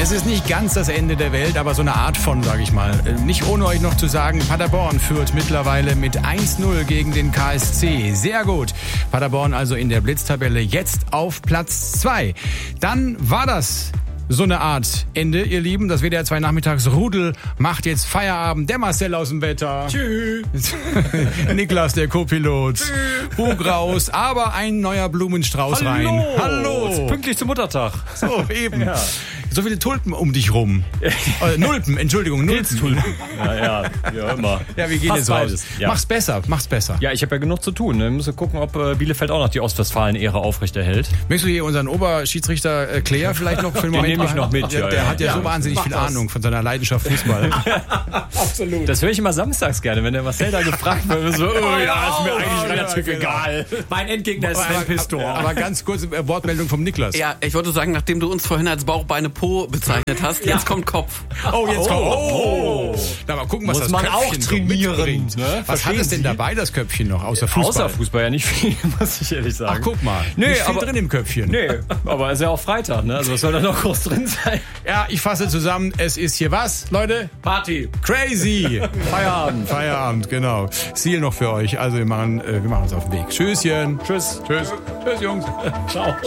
Es ist nicht ganz das Ende der Welt, aber so eine Art von, sage ich mal. Nicht ohne euch noch zu sagen, Paderborn führt mittlerweile mit 1-0 gegen den KSC. Sehr gut. Paderborn also in der Blitztabelle jetzt auf Platz 2. Dann war das so eine Art Ende, ihr Lieben. Das WDR 2 Nachmittagsrudel macht jetzt Feierabend. Der Marcel aus dem Wetter. Tschüss. Niklas, der Co-Pilot. Bug raus, aber ein neuer Blumenstrauß rein. Hallo. Pünktlich zum Muttertag. So, eben. Ja. So viele Tulpen um dich rum. Nulpen, Entschuldigung, Nulpen. Ja, immer. Ja, wie geht es aus? Ja. Mach's besser. Ja, ich habe ja genug zu tun. Wir müssen gucken, ob Bielefeld auch noch die Ostwestfalen-Ehre aufrechterhält. Möchtest du hier unseren Oberschiedsrichter Claire vielleicht noch für den Moment nehme ich noch mit. Der hat ja so wahnsinnig viel Ahnung von seiner Leidenschaft Fußball. Absolut. Das höre ich immer samstags gerne, wenn der Marcel da gefragt wird. So, ist mir eigentlich relativ egal. Mein Endgegner ist Sven Pistor. Aber ganz kurz Wortmeldung vom Niklas. Ja, ich wollte sagen, nachdem du uns vorhin als Bauchbeine Po bezeichnet hast, jetzt kommt Kopf. Jetzt kommt. Na, mal gucken, was muss das man Köpfchen auch trainieren. So mitbringt. Ne? Was hat es denn dabei, das Köpfchen noch, außer Fußball? Außer Fußball ja nicht viel, muss ich ehrlich sagen. Ach, guck mal. Nee, nicht viel aber drin im Köpfchen. Nee, aber ist ja auch Freitag, ne? Also was soll da noch groß drin sein? Ja, ich fasse zusammen. Es ist hier was, Leute? Party. Crazy. Feierabend, genau. Ziel noch für euch. Also wir machen uns auf den Weg. Tschüsschen. Tschüss, Jungs. Ciao.